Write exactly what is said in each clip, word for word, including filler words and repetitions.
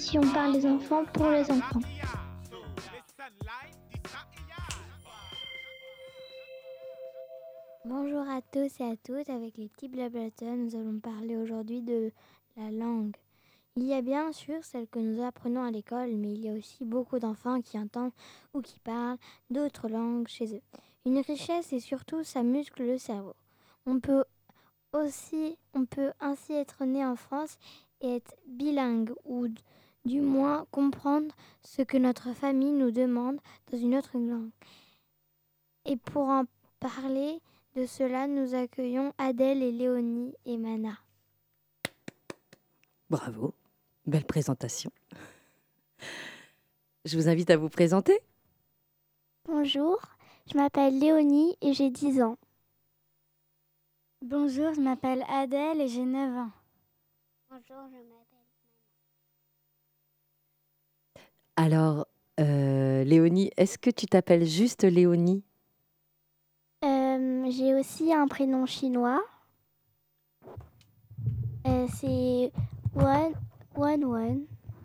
l'émission par les enfants pour les enfants. Bonjour à tous et à toutes, avec les petits blablatons, nous allons parler aujourd'hui de la langue. Il y a bien sûr celle que nous apprenons à l'école, mais il y a aussi beaucoup d'enfants qui entendent ou qui parlent d'autres langues chez eux. Une richesse et surtout ça muscle le cerveau. On peut aussi, on peut ainsi être né en France et être bilingue ou d- du moins comprendre ce que notre famille nous demande dans une autre langue. Et pour en parler de cela, nous accueillons Adèle et Léonie et Mana. Bravo, belle présentation. Je vous invite à vous présenter. Bonjour, je m'appelle Léonie et j'ai dix ans. Bonjour, je m'appelle Adèle et j'ai neuf ans. Bonjour, je m'appelle. Alors, euh, Léonie, est-ce que tu t'appelles juste Léonie? Euh, j'ai aussi un prénom chinois. Euh, c'est Wan Wan Wan.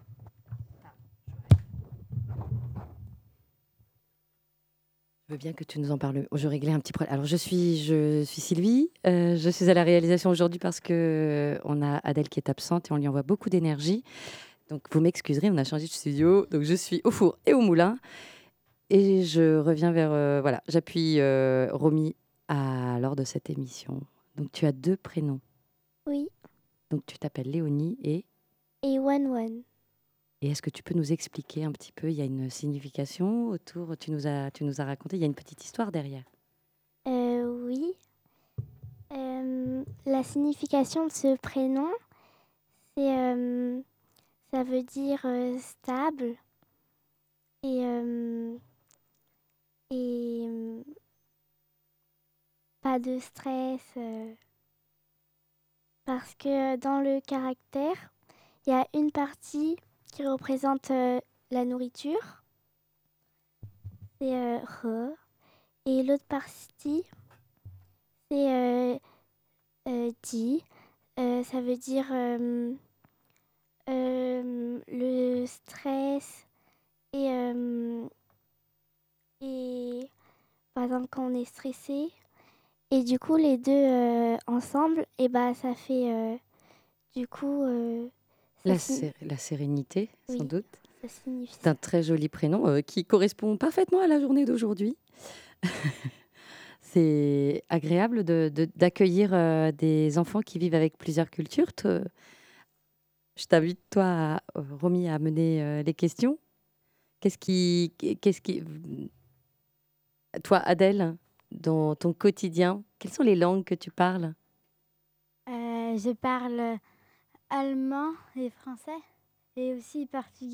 Je veux bien que tu nous en parles. Je réglais un petit problème. Alors, je suis, je suis Sylvie. Euh, je suis à la réalisation aujourd'hui parce que on a Adèle qui est absente et on lui envoie beaucoup d'énergie. Donc, vous m'excuserez, on a changé de studio. Donc, je suis au four et au moulin. Et je reviens vers... euh, voilà, j'appuie euh, Romy à, lors de cette émission. Donc, tu as deux prénoms. Oui, Donc, tu t'appelles Léonie et... et Wan Wan. Et est-ce que tu peux nous expliquer un petit peu, il y a une signification autour, tu nous as, tu nous as raconté, il y a une petite histoire derrière. Euh, oui. Euh, la signification de ce prénom, c'est euh, ça veut dire euh, stable et euh, et euh, pas de stress euh, parce que dans le caractère, il y a une partie qui représente euh, la nourriture, c'est euh, re, et l'autre partie, c'est euh, euh, di. Euh, ça veut dire euh, euh, le stress et, euh, et par exemple quand on est stressé. Et du coup, les deux euh, ensemble, et bah ça fait euh, du coup, euh, ça, La, sign- sé- la sérénité, sans oui, doute. ça signifie C'est un ça. très joli prénom euh, qui correspond parfaitement à la journée d'aujourd'hui. C'est agréable de, de- d'accueillir euh, des enfants qui vivent avec plusieurs cultures. Toi, je t'invite, toi, à- euh, Romy, à mener euh, les questions. Qu'est-ce qui, qu'est-ce qui, toi, Adèle, dans ton quotidien, quelles sont les langues que tu parles? Euh, je parle allemand et français et aussi portugais.